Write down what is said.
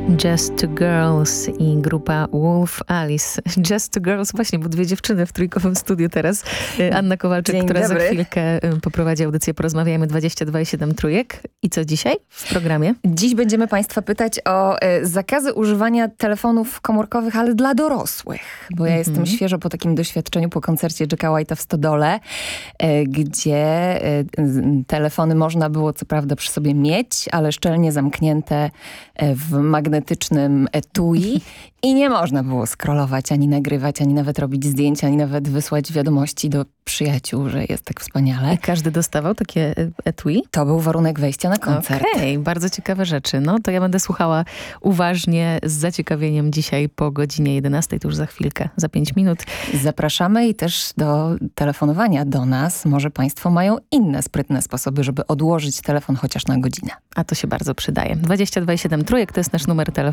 Just Two Girls i grupa Wolf Alice. Just Two Girls, właśnie, bo dwie dziewczyny w trójkowym studiu teraz. Anna Kowalczyk, Dzień która dobry. za chwilkę poprowadzi audycję Porozmawiajmy 22,7 trójek. I co dzisiaj w programie? Dziś będziemy Państwa pytać o zakazy używania telefonów komórkowych, ale dla dorosłych. Bo ja jestem świeżo po takim doświadczeniu po koncercie Jacka White'a w Stodole, gdzie telefony można było co prawda przy sobie mieć, ale szczelnie zamknięte w magnetycznym etui i nie można było scrollować, ani nagrywać, ani nawet robić zdjęcia, ani nawet wysłać wiadomości do przyjaciół, że jest tak wspaniale. I każdy dostawał takie etui? To był warunek wejścia na koncert. Okej, bardzo ciekawe rzeczy. No to ja będę słuchała uważnie, z zaciekawieniem dzisiaj po godzinie 11, to już za chwilkę, za 5 minut. Zapraszamy i też do telefonowania do nas. Może Państwo mają inne sprytne sposoby, żeby odłożyć telefon chociaż na godzinę. A to się bardzo przydaje. 22,7 trójek to jest nasz numer telefonu.